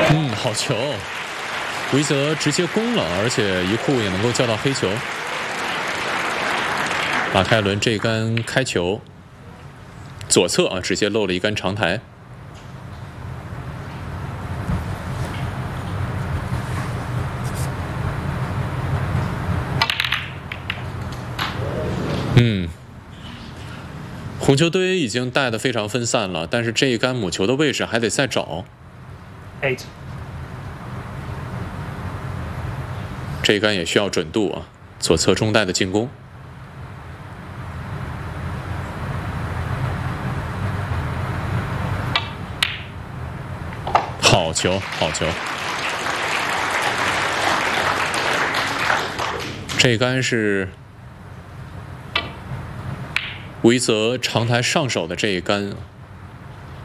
好球，维泽直接攻了，而且一库也能够叫到黑球。马凯伦这杆开球，左侧啊直接漏了一杆长台。红球队已经带得非常分散了，但是这一杆母球的位置还得再找。 8。 这一杆也需要准度啊，左侧中带的进攻。好球，好球！这一杆是维泽长台上手的这一杆。